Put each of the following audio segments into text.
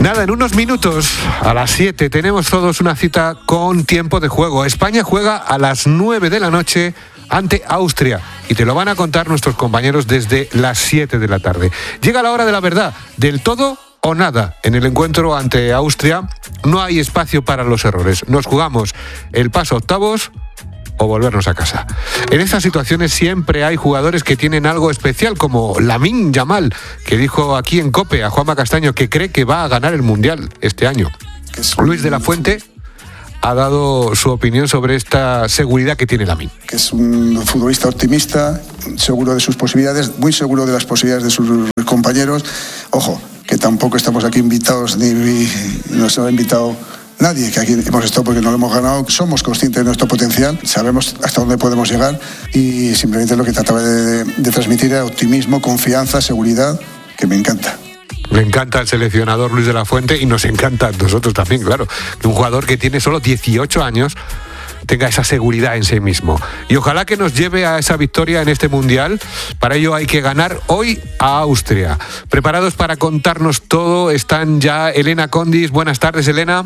Nada, en unos minutos, a las 7, tenemos todos una cita con tiempo de juego. España juega a las 9 de la noche ante Austria y te lo van a contar nuestros compañeros desde las 7 de la tarde. Llega la hora de la verdad, del todo o nada. En el encuentro ante Austria no hay espacio para los errores. Nos jugamos el paso a octavos o volvernos a casa. En estas situaciones siempre hay jugadores que tienen algo especial, como Lamine Yamal, que dijo aquí en COPE a Juanma Castaño que cree que va a ganar el Mundial este año. Luis de la Fuente ha dado su opinión sobre esta seguridad que tiene Lamine. Que es un futbolista optimista, seguro de sus posibilidades, muy seguro de las posibilidades de sus compañeros. Ojo, que tampoco estamos aquí invitados, ni nos ha invitado nadie, que aquí hemos estado porque no lo hemos ganado. Somos conscientes de nuestro potencial, sabemos hasta dónde podemos llegar y simplemente lo que trataba de transmitir era optimismo, confianza, seguridad, que me encanta. Le encanta el seleccionador Luis de la Fuente y nos encanta a nosotros también, claro, que un jugador que tiene solo 18 años tenga esa seguridad en sí mismo. Y ojalá que nos lleve a esa victoria en este Mundial. Para ello hay que ganar hoy a Austria. Preparados para contarnos todo están ya Elena Condis. Buenas tardes, Elena.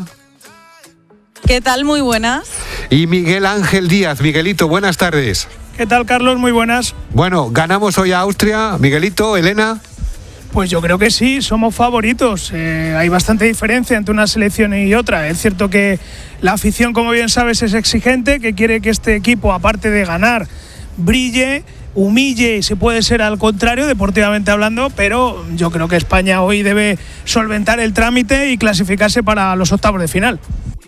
¿Qué tal? Muy buenas. Y Miguel Ángel Díaz. Miguelito, buenas tardes. ¿Qué tal, Carlos? Muy buenas. Bueno, ¿ganamos hoy a Austria? Miguelito, Elena. Pues yo creo que sí, somos favoritos. Hay bastante diferencia entre una selección y otra. Es cierto que la afición, como bien sabes, es exigente, que quiere que este equipo, aparte de ganar, brille, humille, si puede ser al contrario, deportivamente hablando, pero yo creo que España hoy debe solventar el trámite y clasificarse para los octavos de final.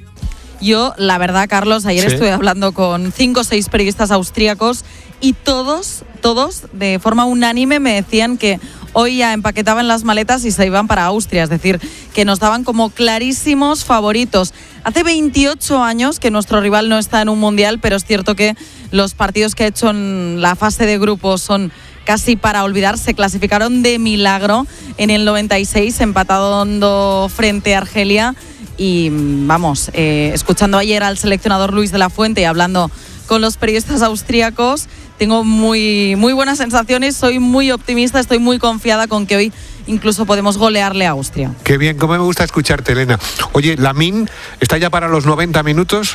Yo, la verdad, Carlos, ayer estuve hablando con 5 o 6 periodistas austríacos y todos, de forma unánime, me decían que hoy ya empaquetaban las maletas y se iban para Austria, es decir, que nos daban como clarísimos favoritos. Hace 28 años que nuestro rival no está en un mundial, pero es cierto que los partidos que ha hecho en la fase de grupos son casi para olvidar. Se clasificaron de milagro en el 96, empatando frente a Argelia. Y vamos, escuchando ayer al seleccionador Luis de la Fuente y hablando con los periodistas austríacos, tengo muy buenas sensaciones, soy muy optimista, estoy muy confiada con que hoy incluso podemos golearle a Austria. Qué bien, cómo me gusta escucharte, Elena. Oye, Lamine, ¿está ya para los 90 minutos?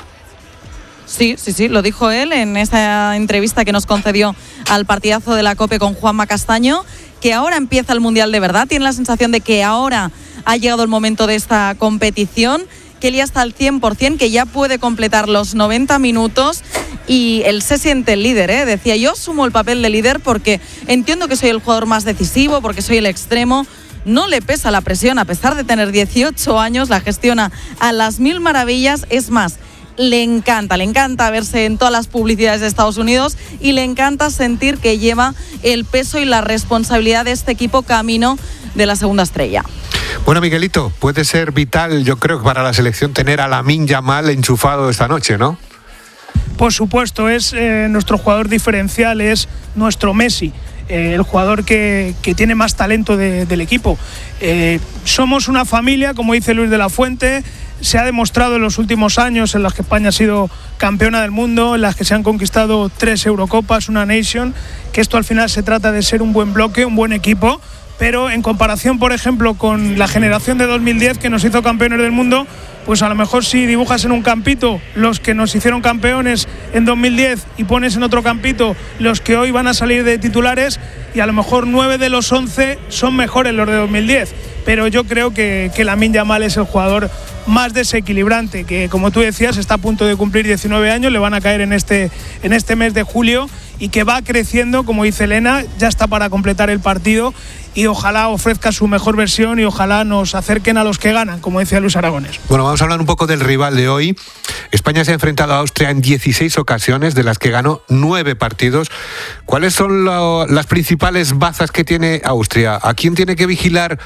Sí, lo dijo él en esa entrevista que nos concedió al partidazo de la COPE con Juanma Castaño, que ahora empieza el Mundial de verdad, tiene la sensación de que ahora ha llegado el momento de esta competición, que él ya está al 100%, que ya puede completar los 90 minutos y él se siente el líder, Decía, yo asumo el papel de líder porque entiendo que soy el jugador más decisivo, porque soy el extremo. No le pesa la presión, a pesar de tener 18 años, la gestiona a las mil maravillas. Es más, le encanta verse en todas las publicidades de Estados Unidos y le encanta sentir que lleva el peso y la responsabilidad de este equipo camino de la segunda estrella. Bueno, Miguelito, puede ser vital, yo creo, para la selección tener a Lamine Yamal enchufado esta noche, ¿no? Por supuesto, es nuestro jugador diferencial, es nuestro Messi, el jugador que tiene más talento del equipo. Somos una familia, como dice Luis de la Fuente. Se ha demostrado en los últimos años en los que España ha sido campeona del mundo, en las que se han conquistado 3 Eurocopas, una Nation, que esto al final se trata de ser un buen bloque, un buen equipo. Pero en comparación, por ejemplo, con la generación de 2010 que nos hizo campeones del mundo, pues a lo mejor si dibujas en un campito los que nos hicieron campeones en 2010 y pones en otro campito los que hoy van a salir de titulares, y a lo mejor 9 de los 11 son mejores los de 2010. Pero yo creo que Lamine Yamal es el jugador más desequilibrante, que como tú decías está a punto de cumplir 19 años, le van a caer en este mes de julio, y que va creciendo, como dice Elena, ya está para completar el partido y ojalá ofrezca su mejor versión y ojalá nos acerquen a los que ganan, como decía Luis Aragonés. Bueno, vamos a hablar un poco del rival de hoy. España se ha enfrentado a Austria en 16 ocasiones, de las que ganó 9 partidos. ¿Cuáles son las principales bazas que tiene Austria? ¿A quién tiene que vigilar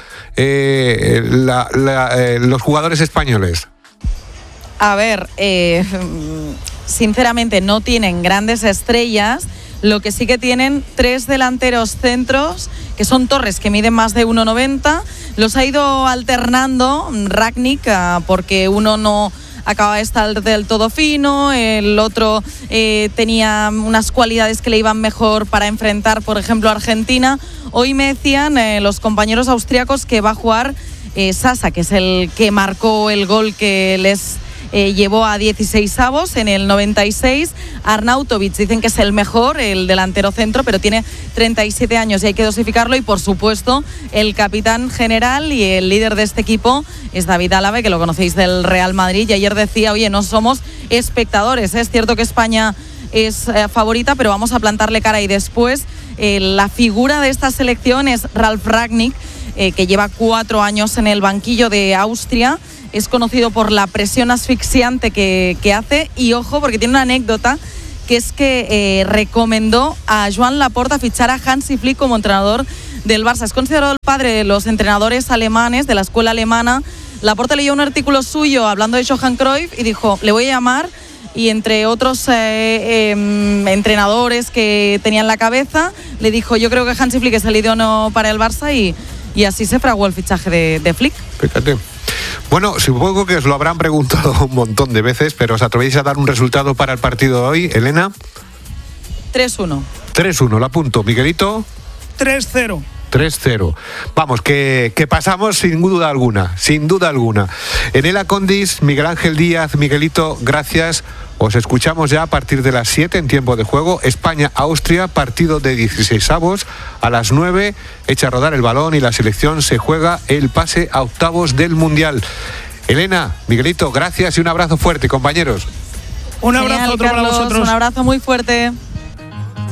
los jugadores españoles? A ver, sinceramente no tienen grandes estrellas. Lo que sí que tienen 3 delanteros centros, que son Torres, que miden más de 1,90. Los ha ido alternando Rangnick, porque uno no acaba de estar del todo fino, el otro tenía unas cualidades que le iban mejor para enfrentar, por ejemplo, a Argentina. Hoy me decían los compañeros austríacos que va a jugar Sasa, que es el que marcó el gol que les llevó a 16avos en el 96. Arnautovic dicen que es el mejor, el delantero centro, pero tiene 37 años y hay que dosificarlo. Y por supuesto el capitán general y el líder de este equipo es David Álava, que lo conocéis del Real Madrid, y ayer decía, oye, no somos espectadores, es cierto que España es favorita, pero vamos a plantarle cara. Y después la figura de esta selección es Ralf Rangnick, que lleva 4 años en el banquillo de Austria. Es conocido por la presión asfixiante que hace, y ojo, porque tiene una anécdota, que es que recomendó a Joan Laporta fichar a Hansi Flick como entrenador del Barça. Es considerado el padre de los entrenadores alemanes, de la escuela alemana. Laporta leyó un artículo suyo hablando de Johan Cruyff y dijo, le voy a llamar, y entre otros entrenadores que tenía en la cabeza, le dijo, yo creo que Hansi Flick es el idóneo para el Barça, y así se fraguó el fichaje de Flick. Fíjate. Bueno, supongo que os lo habrán preguntado un montón de veces, pero ¿os atrevéis a dar un resultado para el partido de hoy, Elena? 3-1. 3-1, lo apunto. Miguelito. 3-0. 3-0. Vamos, que pasamos sin duda alguna, sin duda alguna. Enela Condis, Miguel Ángel Díaz, Miguelito, gracias. Os escuchamos ya a partir de las 7 en tiempo de juego. España-Austria, partido de 16avos. A las 9 echa a rodar el balón y la selección se juega el pase a octavos del Mundial. Elena, Miguelito, gracias y un abrazo fuerte, compañeros. Un abrazo, Genial, otro Carlos, para vosotros. Un abrazo muy fuerte.